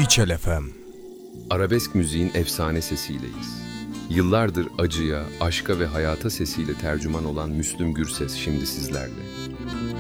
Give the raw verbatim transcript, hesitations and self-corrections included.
İçel F M. Arabesk müziğin efsane sesiyleyiz. Yıllardır acıya, aşka ve hayata sesiyle tercüman olan Müslüm Gürses şimdi sizlerle.